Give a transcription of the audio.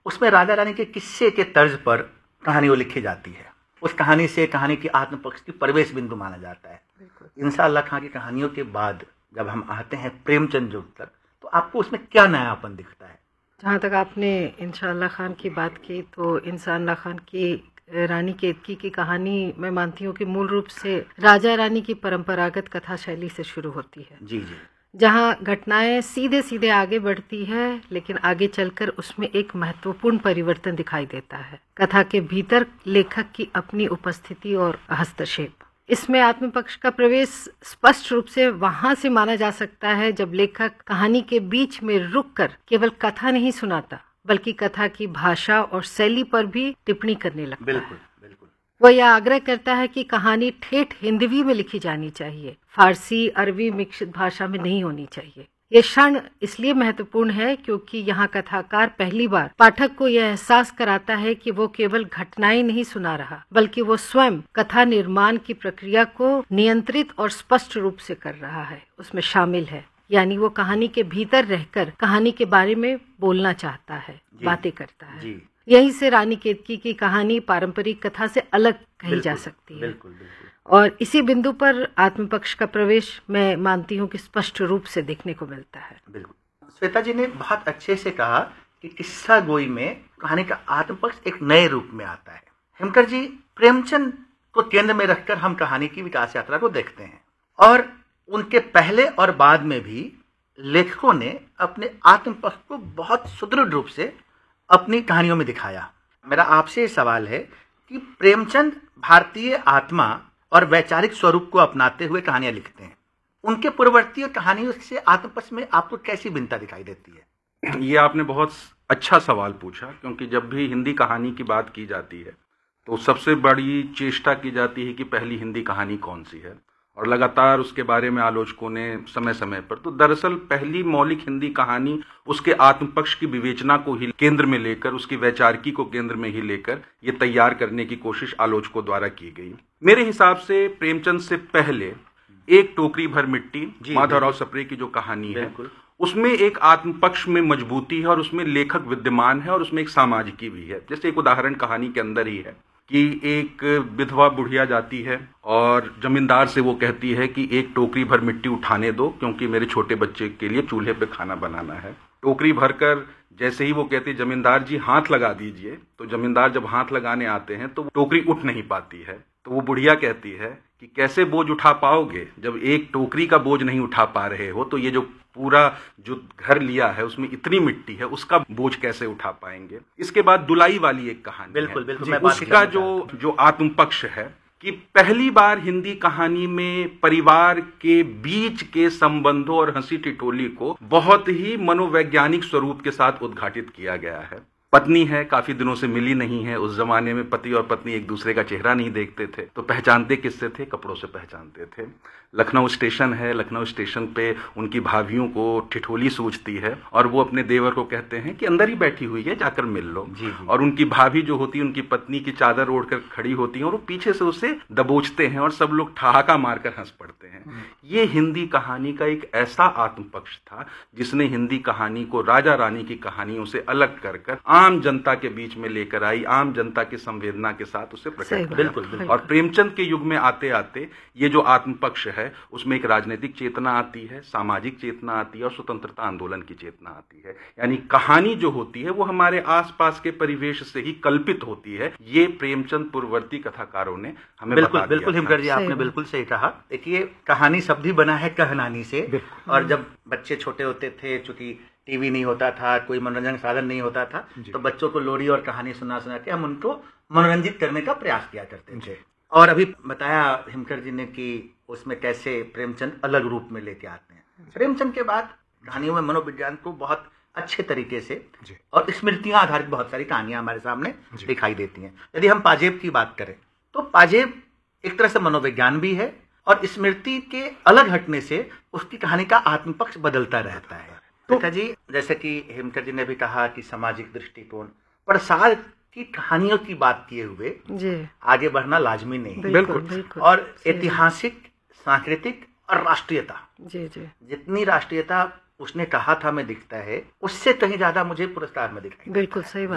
उसमें राजा रानी के किस्से के तर्ज पर कहानी वो लिखी जाती है। उस कहानी से कहानी की आत्मपक्ष की प्रवेश बिंदु माना जाता है। इंशाअल्लाह खां की कहानियों के बाद जब हम आते हैं प्रेमचंद युग तक, तो आपको उसमें क्या नयापन दिखता है? जहाँ तक आपने इंशाअल्लाह खान की बात की, तो इंशाअल्लाह खान की रानी केतकी की कहानी मैं मानती हूँ कि मूल रूप से राजा रानी की परंपरागत कथा शैली से शुरू होती है। जी जी। जहाँ घटनाएं सीधे सीधे आगे बढ़ती है, लेकिन आगे चलकर उसमें एक महत्वपूर्ण परिवर्तन दिखाई देता है। कथा के भीतर लेखक की अपनी उपस्थिति और हस्तक्षेप। इसमें आत्मपक्ष का प्रवेश स्पष्ट रूप से वहां से माना जा सकता है जब लेखक कहानी के बीच में रुककर केवल कथा नहीं सुनाता, बल्कि कथा की भाषा और शैली पर भी टिप्पणी करने लगता है। बिल्कुल बिल्कुल। वह यह आग्रह करता है कि कहानी ठेठ हिंदवी में लिखी जानी चाहिए, फारसी अरबी मिश्रित भाषा में नहीं होनी चाहिए। ये क्षण इसलिए महत्वपूर्ण है क्योंकि यहाँ कथाकार पहली बार पाठक को यह एहसास कराता है कि वो केवल घटनाएं नहीं सुना रहा, बल्कि वो स्वयं कथा निर्माण की प्रक्रिया को नियंत्रित और स्पष्ट रूप से कर रहा है, उसमें शामिल है। यानी वो कहानी के भीतर रहकर कहानी के बारे में बोलना चाहता है, बातें करता है। जी। यहीं से रानी केतकी की कहानी पारंपरिक कथा से अलग कही जा सकती है। बिल्कुल बिल्कुल। और इसी बिंदु पर आत्मपक्ष का प्रवेश मैं मानती हूँ कि स्पष्ट रूप से देखने को मिलता है। बिल्कुल। श्वेता जी ने बहुत अच्छे से कहा कि किस्सा गोई में कहानी का आत्मपक्ष एक नए रूप में आता है। हिमकर जी, प्रेमचंद को केंद्र में रखकर हम कहानी की विकास यात्रा को देखते हैं, और उनके पहले और बाद में भी लेखकों ने अपने आत्मपक्ष को बहुत सुदृढ़ रूप से अपनी कहानियों में दिखाया। मेरा आपसे सवाल है कि प्रेमचंद भारतीय आत्मा और वैचारिक स्वरूप को अपनाते हुए कहानियां लिखते हैं। उनके पूर्ववर्ती कहानियों से आत्मपक्ष में आपको कैसी भिन्नता दिखाई देती है? ये आपने बहुत अच्छा सवाल पूछा, क्योंकि जब भी हिंदी कहानी की बात की जाती है तो सबसे बड़ी चेष्टा की जाती है कि पहली हिंदी कहानी कौन सी है, और लगातार उसके बारे में आलोचकों ने समय समय पर, तो दरअसल पहली मौलिक हिंदी कहानी उसके आत्मपक्ष की विवेचना को ही केंद्र में लेकर, उसकी वैचारिकी को केंद्र में ही लेकर ये तैयार करने की कोशिश आलोचकों द्वारा की गई। मेरे हिसाब से प्रेमचंद से पहले एक टोकरी भर मिट्टी, माधवराव सप्रे की जो कहानी है, उसमें एक आत्मपक्ष में मजबूती है और उसमें लेखक विद्यमान है और उसमें एक सामाजिकी भी है। जैसे एक उदाहरण कहानी के अंदर ही है कि एक विधवा बुढ़िया जाती है और जमींदार से वो कहती है कि एक टोकरी भर मिट्टी उठाने दो, क्योंकि मेरे छोटे बच्चे के लिए चूल्हे पे खाना बनाना है। टोकरी भरकर जैसे ही वो कहती है जमींदार जी हाथ लगा दीजिए, तो जमींदार जब हाथ लगाने आते हैं तो टोकरी उठ नहीं पाती है। तो वो बुढ़िया कहती है कि कैसे बोझ उठा पाओगे, जब एक टोकरी का बोझ नहीं उठा पा रहे हो, तो ये जो पूरा जो घर लिया है उसमें इतनी मिट्टी है, उसका बोझ कैसे उठा पाएंगे। इसके बाद दुलाई वाली एक कहानी बिल्कुल बिल्कुल, उसका जो आत्मपक्ष है कि पहली बार हिंदी कहानी में परिवार के बीच के संबंधों और हंसी टिटोली को बहुत ही मनोवैज्ञानिक स्वरूप के साथ उद्घाटित किया गया है। पत्नी है, काफी दिनों से मिली नहीं है। उस जमाने में पति और पत्नी एक दूसरे का चेहरा नहीं देखते थे, तो पहचानते किससे थे? कपड़ों से पहचानते थे। लखनऊ स्टेशन है, लखनऊ स्टेशन पे उनकी भाभियों को ठिठोली सूझती है और वो अपने देवर को कहते हैं कि अंदर ही बैठी हुई है, जाकर मिल लो। जी। और उनकी भाभी जो होती है उनकी पत्नी की चादर ओढ़कर खड़ी होती है और वो पीछे से उसे दबोचते हैं और सब लोग ठहाका मारकर हंस पड़ते हैं। ये हिंदी कहानी का एक ऐसा आत्मपक्ष था जिसने हिंदी कहानी को राजा रानी की कहानियों से अलग कर आम जनता के बीच में लेकर आई, आम जनता की संवेदना के साथ उसे प्रकट किया। बिल्कुल। और प्रेमचंद के युग में आते आते ये जो आत्मपक्ष है उसमें एक राजनीतिक चेतना आती है, सामाजिक चेतना आती है और स्वतंत्रता आंदोलन की चेतना आती है। यानी कहानी जो होती है वो हमारे आसपास के परिवेश से ही कल्पित होती है। ये प्रेमचंद पूर्ववर्ती कथाकारों ने हमें बता दिया। बिल्कुल हिमकर जी, आपने बिल्कुल सही कहा। देखिए, कहानी शब्द ही बना है कहनानी से, और जब बच्चे छोटे होते थे, चूंकि टीवी नहीं होता था, कोई मनोरंजन साधन नहीं होता था, तो बच्चों को लोरी और कहानी सुना सुना के हम उनको मनोरंजित करने का प्रयास किया करते थे। और अभी बताया हिमकर जी ने कि उसमें कैसे प्रेमचंद अलग रूप में लेके आते हैं। प्रेमचंद के बाद कहानियों में मनोविज्ञान को बहुत अच्छे तरीके से और स्मृतियां आधारित बहुत सारी कहानियां हमारे सामने दिखाई देती हैं। यदि हम पाजेब की बात करें तो पाजेब एक तरह से मनोविज्ञान भी है, और स्मृति के अलग हटने से उसकी कहानी का आत्मपक्ष बदलता रहता है। तो जी, जैसे कि हिमकर जी ने भी कहा कि सामाजिक दृष्टिकोण, प्रसार की कहानियों की बात किए हुए आगे बढ़ना लाजमी नहीं है। बिल्कुल। और ऐतिहासिक, सांस्कृतिक और राष्ट्रीयता, जितनी राष्ट्रीयता उसने कहा था में दिखता है, उससे कहीं ज्यादा मुझे पुरस्कार में दिखाई। बिल्कुल सही बात।